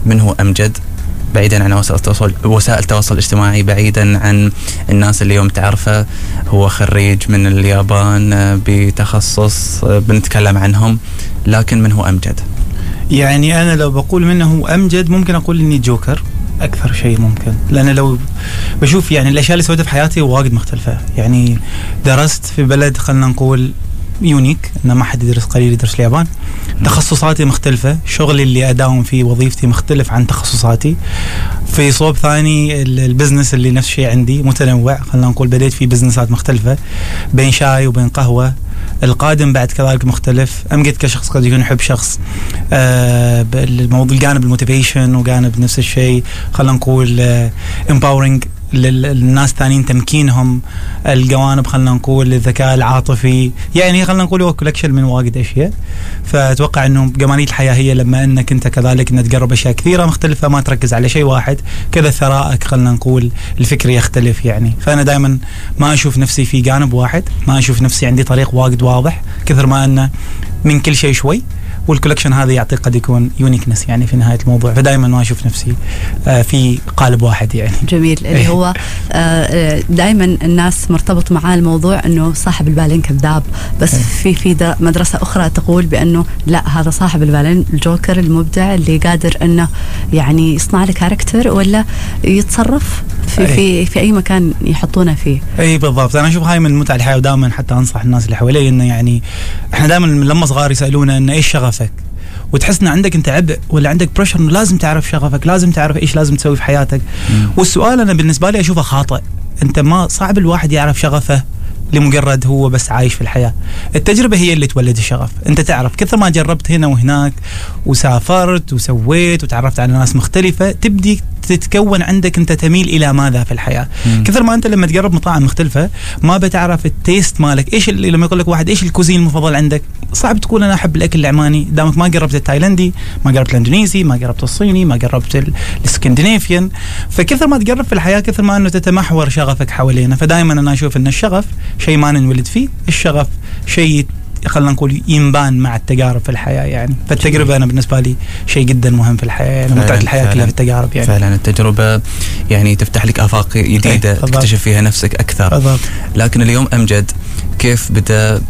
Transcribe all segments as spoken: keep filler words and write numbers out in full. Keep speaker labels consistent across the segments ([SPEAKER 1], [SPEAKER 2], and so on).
[SPEAKER 1] من هو أمجد بعيدا عن وسائل التواصل وسائل التواصل الاجتماعي، بعيدا عن الناس اللي يوم تعرفه هو خريج من اليابان بتخصص بنتكلم عنهم، لكن من هو أمجد؟
[SPEAKER 2] يعني أنا لو بقول منه أمجد ممكن أقول إني جوكر أكثر شيء ممكن، لأن لو بشوف يعني الأشياء اللي سويتها في حياتي واجد مختلفة. يعني درست في بلد خلنا نقول يونيك، إنه ما حد يدرس قليل يدرس اليابان. تخصصاتي مختلفة، شغلي اللي أداوم فيه وظيفتي مختلف عن تخصصاتي. في صوب ثاني البزنس اللي نفس الشيء عندي متنوع، خلنا نقول بديت في بزنسات مختلفة بين شاي وبين قهوة. القادم بعد كذلك مختلف. أمجد كشخص قد يكون يحب شخص آه الموضوع الجانب الموتيفيشن وجانب نفس الشيء خلنا نقول آه empowering للناس ثانيين، تمكينهم، الجوانب خلنا نقول الذكاء العاطفي، يعني خلنا نقول هو كولكشن من واجد أشياء. فأتوقع إنه جمالية الحياة هي لما إنك أنت كذلك إن تجرب أشياء كثيرة مختلفة، ما تركز على شيء واحد، كذا ثرائك خلنا نقول الفكر يختلف يعني. فأنا دائما ما أشوف نفسي في جانب واحد، ما أشوف نفسي عندي طريق واجد واضح، كثر ما أنه من كل شيء شوي، والكولكشن هذا يعطي قد يكون يونيكنس يعني في نهاية الموضوع. فدائما ما أشوف نفسي في قالب واحد يعني.
[SPEAKER 3] جميل. اللي هو دائما الناس مرتبط معاه الموضوع أنه صاحب البالين كذاب، بس في في مدرسة أخرى تقول بأنه لا، هذا صاحب البالين الجوكر المبدع اللي قادر أنه يعني يصنع لك كاركتر ولا يتصرف في في في أي مكان يحطونه فيه.
[SPEAKER 2] أي بالضبط. أنا أشوف هاي من متع الحياة، ودائما حتى أنصح الناس اللي حوالي إنه يعني إحنا دائما لما صغار يسألونا إنه إيش شغفك، وتحس إن عندك أنت عبء ولا عندك بريشر إنه لازم تعرف شغفك، لازم تعرف إيش لازم تسوي في حياتك. مم. والسؤال أنا بالنسبة لي أشوفه خاطئ. أنت ما صعب الواحد يعرف شغفه لمجرد هو بس عايش في الحياة. التجربة هي اللي تولد الشغف. أنت تعرف كثر ما جربت هنا وهناك وسافرت وسويت وتعرفت على ناس مختلفة، تبدي تتكون عندك أنت تميل إلى ماذا في الحياة. مم. كثر ما أنت لما تجرب مطاعم مختلفة ما بتعرف التيست مالك. إيش اللي لما يقول لك واحد إيش الكوزين المفضل عندك، صعب تقول أنا أحب الأكل العماني دامك ما جربت التايلندي، ما جربت الإندونيسي، ما جربت الصيني، ما جربت الاسكندنافيان. فكثر ما تجرب في الحياة كثر ما أنه تتمحور شغفك حوالينا. فدائما أنا أشوف أن الشغف شيء ما ننولد فيه، الشغف شيء خلنا نقول ينبان مع التجارب في الحياة يعني. فالتجربة أنا بالنسبة لي شيء جدا مهم في الحياة يعني. متعة الحياة كلها في التجارب يعني.
[SPEAKER 1] فعلا التجربة يعني تفتح لك آفاق جديدة تكتشف فيها نفسك أكثر.
[SPEAKER 2] بالضبط.
[SPEAKER 1] لكن اليوم أمجد كيف بدأ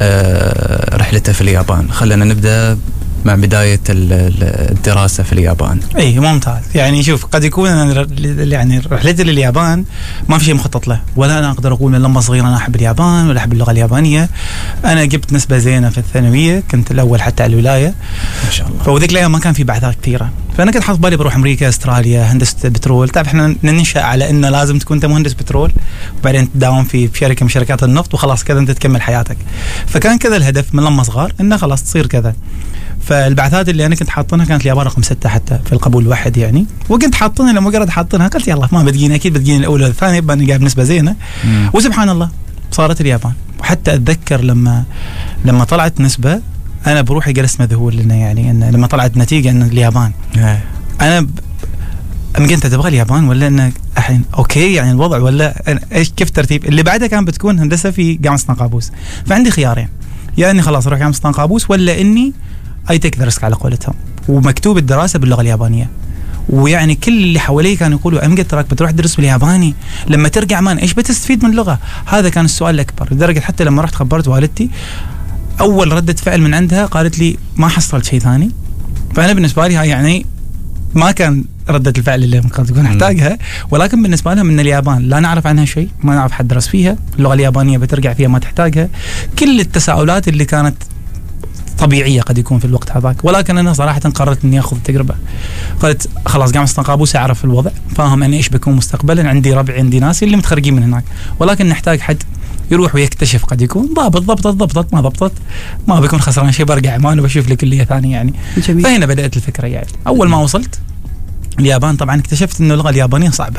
[SPEAKER 1] آه رحلته في اليابان؟ خلينا نبدأ مع بداية الدراسة في اليابان.
[SPEAKER 2] اي ممتاز. يعني شوف قد يكون أنا يعني رحلتي لليابان ما في شيء مخطط له، ولا أنا أقدر أقول من لما صغير أنا أحب اليابان ولا أحب اللغة اليابانية. أنا جبت نسبة زينة في الثانوية، كنت الأول حتى على الولاية ما شاء الله. فوذيك الأيام ما كان في بعثات كثيرة، فأنا كنت حاط بالي بروح أمريكا، أستراليا، هندسة بترول. تعرف إحنا ننشأ على إنه لازم تكون أنت مهندس بترول وبعدين تداوم في شركة من شركات النفط وخلاص كذا أنت تكمل حياتك. فكان كذا الهدف من لما صغار إنه خلاص تصير كذا. فالبعثات اللي أنا كنت حاطنها كانت اليابان رقم ستة حتى في القبول الواحد يعني، وكنت حاطنها لما مجرد حاطنها قلت يلا ما بتجيني أكيد بتجيني الأولى والثانية بني جايب نسبة زينة. مم. وسبحان الله صارت اليابان. وحتى أتذكر لما لما طلعت نسبة أنا بروحي جلست مذهول لنا يعني إن لما طلعت نتيجة إن اليابان هي. أنا ب... أمجد أنت تبغى اليابان ولا إنك الحين أوكي يعني الوضع ولا إيش كيف ترتيب اللي بعدها كان بتكون هندسة في جامعة سلطان قابوس. فعندي خيارين، يا إني خلاص أروح جامعة سلطان قابوس ولا إني أي تيك ذا ريسك على قولتهم. ومكتوب الدراسة باللغة اليابانية، ويعني كل اللي حوالي كانوا يقولوا أمجد تراك بتروح تدرس بالياباني لما ترجع مان إيش بتستفيد من اللغة. هذا كان السؤال الأكبر، لدرجة حتى لما رحت خبرت والدتي أول ردة فعل من عندها قالت لي ما حصلت شيء ثاني. فأنا بالنسبة لي يعني ما كان ردة الفعل اللي ممكن تكون أحتاجها، ولكن بالنسبة لهم من اليابان لا نعرف عنها شيء، ما نعرف حد درس فيها، اللغة اليابانية بترجع فيها ما تحتاجها. كل التساؤلات اللي كانت طبيعية قد يكون في الوقت هذاك. ولكن أنا صراحة قررت إني أخذ التجربة. قلت خلاص جامعة سلطان قابوس أعرف الوضع، فاهم أنا إيش بكون مستقبلا، عندي ربع عندي ناس اللي متخرجين من هناك، ولكن نحتاج حد يروح ويكتشف. قد يكون ضابط ضبطت ضبطت ما ضبطت ما بيكون خسران شيء، برجع عمان وبشوف لي كلية ثانية يعني. جميل. فهنا بدأت الفكرة يعني. أول ما وصلت اليابان طبعا اكتشفت إنه اللغة اليابانية صعبة.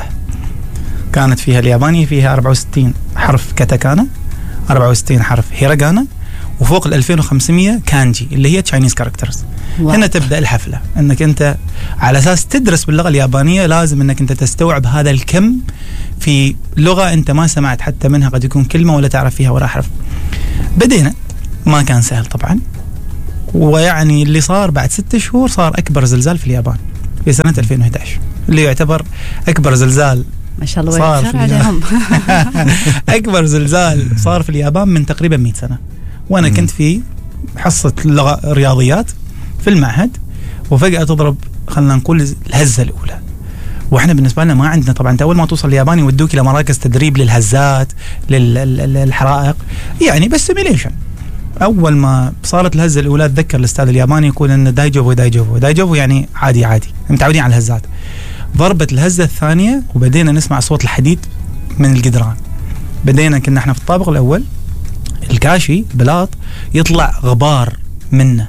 [SPEAKER 2] كانت فيها اليابانية فيها أربعة وستين حرف كاتاكانا، أربعة وستين حرف هيراغانا، وفوق ال ألفين وخمسمية كانجي اللي هي تشاينيز كاركترز. هنا تبدأ الحفلة انك انت على اساس تدرس باللغة اليابانية لازم انك انت تستوعب هذا الكم في لغة انت ما سمعت حتى منها قد يكون كلمة ولا تعرف فيها ولا حرف. بدينا ما كان سهل طبعا، ويعني اللي صار بعد ستة شهور صار اكبر زلزال في اليابان. في سنة ألفين وإحدى عشر، اللي يعتبر أكبر زلزال
[SPEAKER 3] ما شاء الله
[SPEAKER 2] صار
[SPEAKER 3] ويكثر عليهم.
[SPEAKER 2] أكبر زلزال صار في اليابان من تقريبا مئة سنة. وأنا كنت في حصة لغة رياضيات في المعهد، وفجأة تضرب خلنا نقول الهزة الأولى. واحنا بالنسبه لنا ما عندنا طبعا، انت اول ما توصل اليابان يودوك الى مراكز تدريب للهزات للحرائق، يعني بس سيميليشن. اول ما صارت الهزه الاولى اتذكر الاستاذ الياباني يقول ان دايجوفو دايجوفو دايجوفو يعني عادي عادي، متعودين على الهزات. ضربت الهزه الثانيه وبدينا نسمع صوت الحديد من الجدران. بدينا كنا احنا في الطابق الاول، الكاشي بلاط يطلع غبار منه.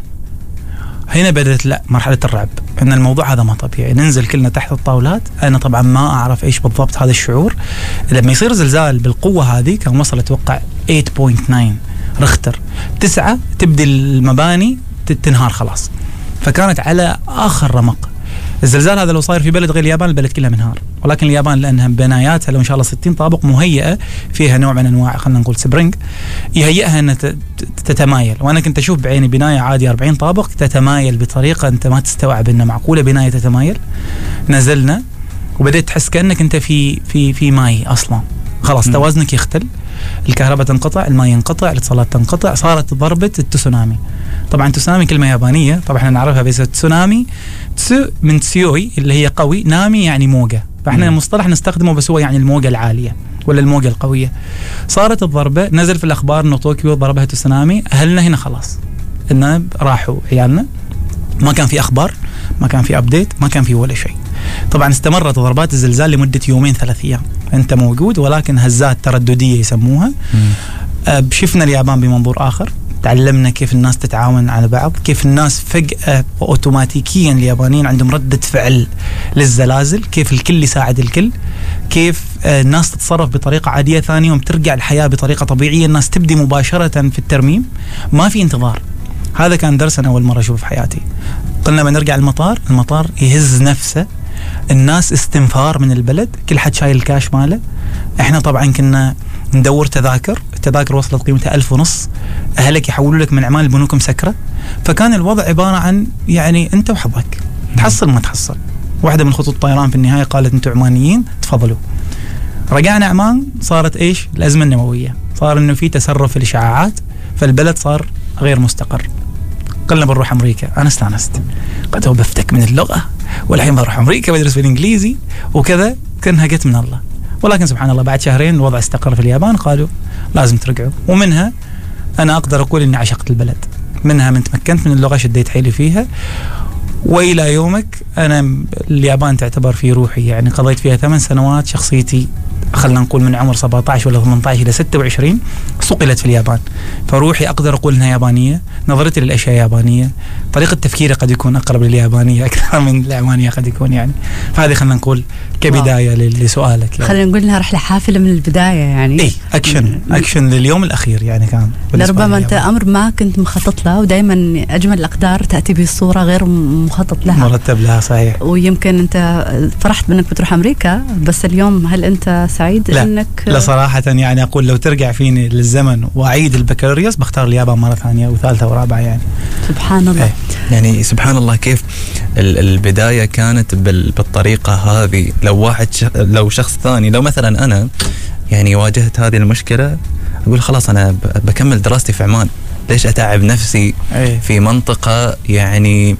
[SPEAKER 2] هنا بدأت لا مرحلة الرعب، ان الموضوع هذا ما طبيعي. ننزل كلنا تحت الطاولات. انا طبعا ما اعرف ايش بالضبط هذا الشعور. لما يصير زلزال بالقوة هذه، كان وصل اتوقع ثمانية فاصلة تسعة رختر، تسعة تبدي المباني تنهار خلاص. فكانت على اخر رمق. الزلزال هذا لو صاير في بلد غير اليابان البلد كلها منهار، ولكن اليابان لانها بناياتها لو ان شاء الله ستين طابق مهيئه فيها نوع من انواع خلينا نقول سبرينج يهيئها انها تتمايل. وانا كنت اشوف بعيني بنايه عادي أربعين طابق تتمايل بطريقه انت ما تستوعب انها معقوله بنايه تتمايل. نزلنا وبدأت تحس كانك انت في في في ماي اصلا، خلاص توازنك يختل، الكهرباء تنقطع، الماء ينقطع، الاتصالات تنقطع. صارت ضربة التسونامي. طبعا تسونامي كلمة يابانية طبعا احنا نعرفها، بس تسونامي تسو من تسيوي اللي هي قوي، نامي يعني موجة، فاحنا المصطلح نستخدمه بس هو يعني الموجة العالية ولا الموجة القوية. صارت الضربة، نزل في الأخبار إنه طوكيو ضربها تسونامي. أهلنا هنا خلاص إنه راحوا عيالنا، ما كان في أخبار، ما كان في أبديت، ما كان في ولا شيء. طبعا استمرت ضربات الزلزال لمدة يومين ثلاث أيام أنت موجود، ولكن هزات ترددية يسموها. أه شفنا اليابان بمنظور آخر، تعلمنا كيف الناس تتعاون على بعض، كيف الناس فجأة وأوتوماتيكيا اليابانيين عندهم ردة فعل للزلازل، كيف الكل يساعد الكل، كيف الناس تتصرف بطريقة عادية. ثاني يوم ترجع الحياة بطريقة طبيعية، الناس تبدي مباشرة في الترميم، ما في انتظار. هذا كان درس أنا أول مرة أشوف في حياتي. قلنا ما نرجع المطار، المطار يهز نفسه، الناس استنفار من البلد، كل حد شايل الكاش ماله. احنا طبعا كنا ندور تذاكر، التذاكر وصلت قيمتها ألف ونص، أهلك يحولوا لك من أعمال البنوك مسكرة. فكان الوضع عبارة عن يعني أنت وحظك، تحصل ما تحصل. واحدة من خطوط الطيران في النهاية قالت أنتم عمانيين تفضلوا. رجعنا عمان، صارت إيش الأزمة النووية، صار إنه في تسرب في الإشعاعات، فالبلد صار غير مستقر. قلنا بنروح أمريكا، أنا استانست، قد هو بفتك من اللغة، والحين بروح أمريكا بدرس بالإنجليزي وكذا، كأنها جت من الله. ولكن سبحان الله بعد شهرين الوضع استقر في اليابان، قالوا لازم ترجعوا. ومنها أنا أقدر أقول إني عشقت البلد، منها من تمكنت من اللغة، شديت حيلي فيها، وإلى يومك أنا اليابان تعتبر في روحي. يعني قضيت فيها ثمان سنوات، شخصيتي خلنا نقول من عمر سبعة عشر ولا ثمانية عشر إلى ستة وعشرين صقلت في اليابان. فروحي أقدر أقول إنها يابانية، نظرتي للأشياء يابانية، طريقة تفكيري قد يكون أقرب لليابانية أكثر من العمانية قد يكون. يعني فهذه خلنا نقول كبداية لسؤالك. يعني
[SPEAKER 3] خلينا نقول إنها رحلة حافلة من البداية، يعني
[SPEAKER 2] إيه أكشن أكشن لليوم الأخير. يعني كان
[SPEAKER 3] لربما أنت أمر ما كنت مخطط له، ودائما أجمل الأقدار تأتي بصورة غير مخطط لها،
[SPEAKER 2] مرتب لها، صحيح.
[SPEAKER 3] ويمكن أنت فرحت بأنك بتروح أمريكا، بس اليوم هل أنت سعيد
[SPEAKER 2] لا
[SPEAKER 3] أنك
[SPEAKER 2] لا صراحة يعني أقول لو ترجع فيني للزمن وأعيد البكالوريوس بختار اليابان مرة ثانية وثالثة ورابعة. يعني
[SPEAKER 3] سبحان الله.
[SPEAKER 2] ايه.
[SPEAKER 1] يعني سبحان الله كيف البداية كانت بالطريقة هذه. لو واحد ش... لو شخص ثاني، لو مثلا أنا يعني واجهت هذه المشكلة، أقول خلاص أنا بكمل دراستي في عمان، ليش أتعب نفسي
[SPEAKER 2] ايه.
[SPEAKER 1] في منطقة يعني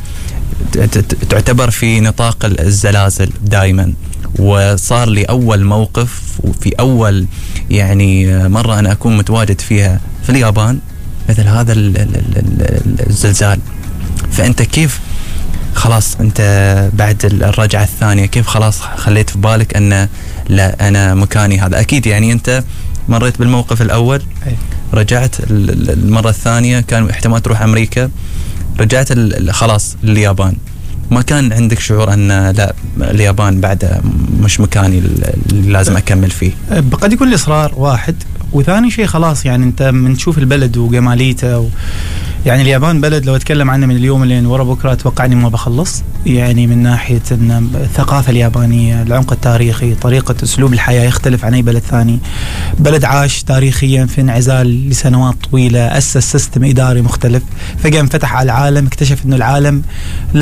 [SPEAKER 1] تعتبر في نطاق الزلازل دائما. وصار لي أول موقف وفي أول يعني مرة أنا أكون متواجد فيها في اليابان مثل هذا الزلزال. فأنت كيف خلاص أنت بعد الرجعة الثانية كيف خلاص خليت في بالك أن لا أنا مكاني هذا. أكيد يعني أنت مريت بالموقف الأول، رجعت المرة الثانية كان احتمال تروح أمريكا، رجعت خلاص اليابان، ما كان عندك شعور أن لا اليابان بعد مش مكاني اللي لازم أكمل فيه؟
[SPEAKER 2] قد يكون الإصرار واحد، وثاني شيء خلاص يعني أنت من تشوف البلد وجماليته و... يعني اليابان بلد لو أتكلم عنه من اليوم لين ورا بكرة أتوقعني ما بخلص. يعني من ناحية أن الثقافة اليابانية، العمق التاريخي، طريقة أسلوب الحياة يختلف عن أي بلد ثاني. بلد عاش تاريخيا في انعزال لسنوات طويلة، أسس سيستم إداري مختلف، فجأة انفتح على العالم، اكتشف أنه العالم له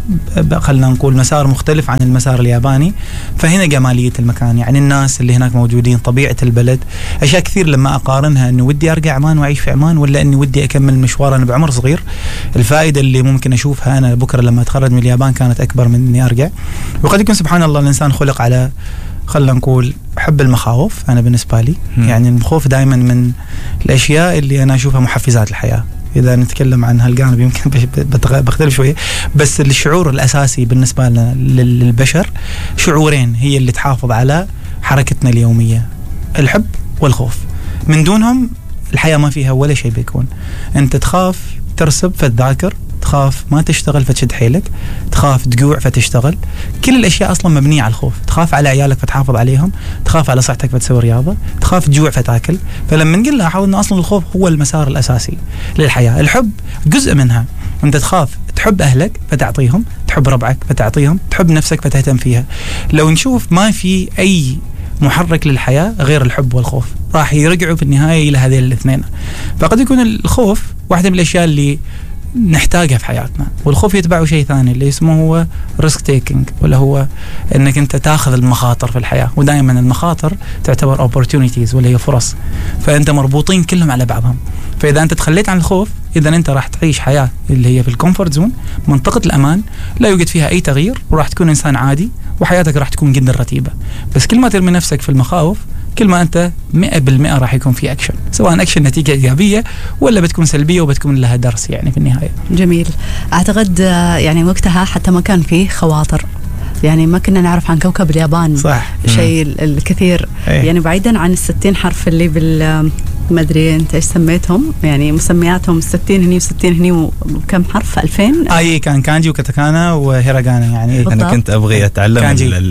[SPEAKER 2] خلنا نقول مسار مختلف عن المسار الياباني. فهنا جمالية المكان، يعني الناس اللي هناك موجودين، طبيعة البلد، أشياء كثير لما أقارنها إنه ودي أرجع عمان وأعيش في عمان ولا إني ودي أكمل مشوار أنا بعمر صغير، الفائدة اللي ممكن أشوفها أنا بكرة لما أتخرج من اليابان كانت أكبر من إني أرجع. وقد يكون سبحان الله الإنسان خلق على خلنا نقول حب المخاوف. أنا بالنسبة لي م. يعني الخوف دائما من الأشياء اللي أنا أشوفها محفزات الحياة. إذا نتكلم عن هالجانب يمكن بختلف شوية، بس الشعور الأساسي بالنسبة لنا للبشر شعورين هي اللي تحافظ على حركتنا اليومية، الحب والخوف. من دونهم الحياة ما فيها ولا شيء بيكون. أنت تخاف ترسب فتذاكر، تخاف ما تشتغل فتشد حيلك، تخاف تجوع فتشتغل. كل الأشياء أصلا مبنية على الخوف. تخاف على عيالك فتحافظ عليهم، تخاف على صحتك فتسوي رياضة، تخاف تجوع فتاكل. فلما نقول لاحظ أن أصلا الخوف هو المسار الأساسي للحياة. الحب جزء منها. أنت تخاف تحب أهلك فتعطيهم، تحب ربعك فتعطيهم، تحب نفسك فتهتم فيها. لو نشوف ما في أي محرك للحياة غير الحب والخوف، راح يرجعوا في النهاية إلى هذين الاثنين. فقد يكون الخوف واحدة من الأشياء اللي نحتاجها في حياتنا، والخوف يتبعه شيء ثاني اللي اسمه هو ريسك تيكينج، ولا هو انك انت تاخذ المخاطر في الحياه. ودائما المخاطر تعتبر opportunities ولا هي فرص، فانت مربوطين كلهم على بعضهم. فاذا انت تخليت عن الخوف اذا انت راح تعيش حياه اللي هي في الكومفورت زون، منطقه الامان، لا يوجد فيها اي تغيير، وراح تكون انسان عادي وحياتك راح تكون جدا رتيبه. بس كل ما ترمي نفسك في المخاوف كل ما أنت مئة بالمئة راح يكون في أكشن، سواء أكشن نتيجة إيجابية ولا بتكون سلبية وبتكون لها درس يعني في النهاية.
[SPEAKER 3] جميل. أعتقد يعني وقتها حتى ما كان فيه خواطر، يعني ما كنا نعرف عن كوكب اليابان
[SPEAKER 2] صح
[SPEAKER 3] شيء الكثير. أيه. يعني بعيدا عن الستين حرف اللي بال ما أدري أنت إيش سميتهم، يعني مسمياتهم ستين هني وستين هني وكم حرف ألفين.
[SPEAKER 2] أي كان كانجي وكاتاكانا وهيراغانا يعني.
[SPEAKER 1] بالضبط. أنا كنت أبغي أتعلم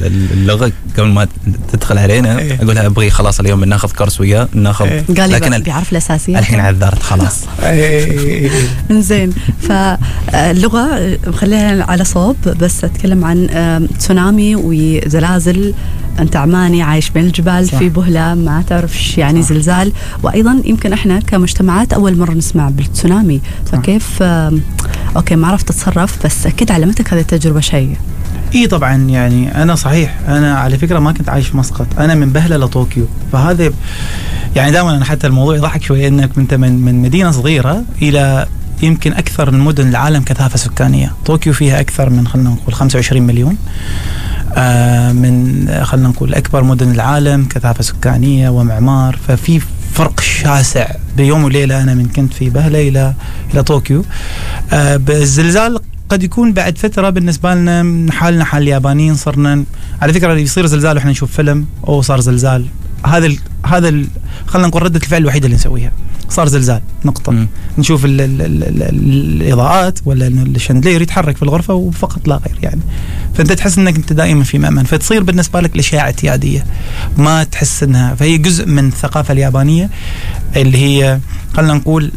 [SPEAKER 1] اللغة قبل ما تدخل علينا. أيه. أقولها أبغي خلاص اليوم بناخذ كورس وياه ناخذ.
[SPEAKER 3] أيه. قال لي بيعرف الأساسيات.
[SPEAKER 1] الحين عذرت خلاص.
[SPEAKER 3] إنزين فاللغة خليها على صوب، بس أتكلم عن تسونامي وزلازل. أنت عماني عايش بين الجبال صح. في بهلة ما تعرفش يعني صح. زلزال، وأيضا يمكن إحنا كمجتمعات أول مرة نسمع بالتسونامي. فكيف آه أوكي ما عرفت تتصرف، بس أكيد علمتك هذه التجربة شيء.
[SPEAKER 2] إيه طبعا يعني أنا صحيح أنا على فكرة ما كنت عايش في مسقط، أنا من بهلة لطوكيو. فهذا يعني دائما أنا حتى الموضوع يضحك شوية إنك أنت من من مدينة صغيرة إلى يمكن أكثر من مدن العالم كثافة سكانية. طوكيو فيها أكثر من خلنا نقول خمسة وعشرين مليون، آه من خلنا نقول أكبر مدن العالم كثافة سكانية ومعمار. ففي فرق شاسع بيوم وليلة. أنا من كنت في بهلة إلى إلى طوكيو. آه بالزلزال قد يكون بعد فترة بالنسبة لنا حالنا حال اليابانيين، صرنا على فكرة اللي يصير زلزال وإحنا نشوف فيلم أو صار زلزال، هذا ال هذا ال خلنا نقول ردة الفعل الوحيدة اللي نسويها، صار زلزال نقطة. م. نشوف ال ال ال ال الإضاءات ولا الشندلير يتحرك في الغرفة وفقط لا غير يعني. فأنت تحس أنك أنت دائما في مأمن، فتصير بالنسبة لك الأشياء اعتيادية ما تحس أنها. فهي جزء من الثقافة اليابانية اللي هي خلنا نقول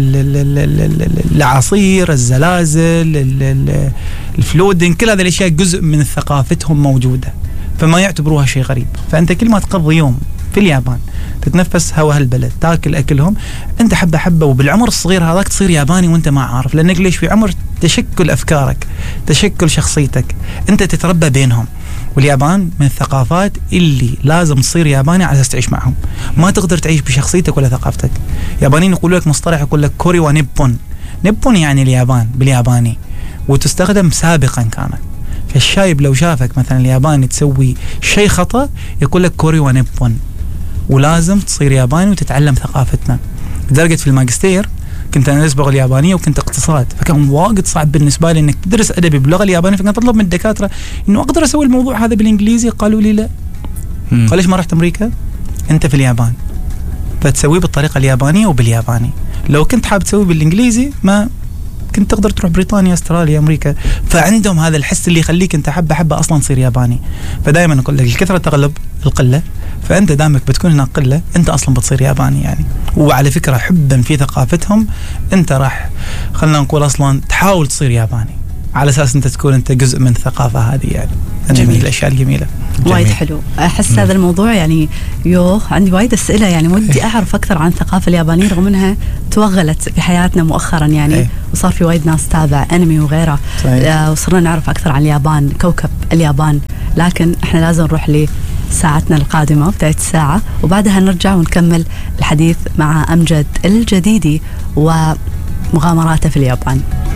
[SPEAKER 2] الأعاصير، الزلازل، الفلودين، كل هذه الأشياء جزء من ثقافتهم موجودة، فما يعتبروها شيء غريب. فأنت كل ما تقضي يوم في اليابان تتنفس هوا هالبلد، تاكل أكلهم، أنت حبة حبة وبالعمر الصغير هذاك تصير ياباني وأنت ما عارف. لأنك ليش في عمر تشكل أفكارك، تشكل شخصيتك، أنت تتربى بينهم. واليابان من الثقافات اللي لازم تصير ياباني على أساس تعيش معهم، ما تقدر تعيش بشخصيتك ولا ثقافتك. يابانيين يقولوا لك مصطلح يقول لك كوري ونيبون. نيبون يعني اليابان بالياباني، وتستخدم سابقا كانت. فالشايب لو شافك مثلا الياباني تسوي شيء خطأ يقول لك كوري ونيبون، ولازم تصير ياباني وتتعلم ثقافتنا. لدرجة في الماجستير كنت أنا أدرس باللغة اليابانية وكنت اقتصاد، فكان واجد صعب بالنسبة لي إنك تدرس أدبي باللغة اليابانية. فكنت أطلب من الدكاترة إنه أقدر أسوي الموضوع هذا بالإنجليزي، قالوا لي لا. قال ليش ما رحت أمريكا؟ أنت في اليابان فتسويه بالطريقة اليابانية وبالياباني. لو كنت حاب تسويه بالإنجليزي ما كنت تقدر تروح بريطانيا، استراليا، أمريكا. فعندهم هذا الحس اللي يخليك أنت حبة حبة أصلا تصير ياباني. فدائما أقول لك الكثرة تغلب القلة، فأنت دامك بتكون هناك قلة أنت أصلا بتصير ياباني يعني. وعلى فكرة حبا في ثقافتهم أنت راح خلنا نقول أصلا تحاول تصير ياباني على أساس أنت تكون أنت جزء من الثقافة هذه يعني. جميل. الأشياء الجميلة.
[SPEAKER 3] وايد حلو. احس
[SPEAKER 2] مم.
[SPEAKER 3] هذا الموضوع يعني يوه عندي وايد اسئله، يعني ودي اعرف اكثر عن الثقافه اليابانيه رغم انها توغلت في حياتنا مؤخرا يعني
[SPEAKER 2] أي.
[SPEAKER 3] وصار في وايد ناس تتابع انمي وغيره. آه وصرنا نعرف اكثر عن اليابان، كوكب اليابان. لكن احنا لازم نروح لساعتنا القادمه بدايه الساعه، وبعدها نرجع ونكمل الحديث مع امجد الجديدي ومغامراته في اليابان.